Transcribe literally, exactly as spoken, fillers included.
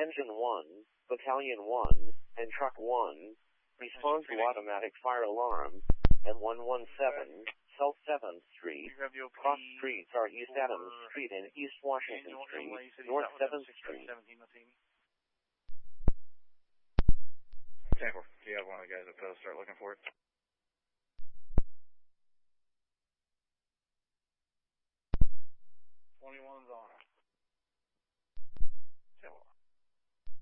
Engine one, Battalion one, and Truck one, respond to automatic fire alarm at one one seven South seventh Street. Cross streets are East Adams Street and East Washington Street, North seventh Street. Tampa, do you have one of the guys at Post start looking for it?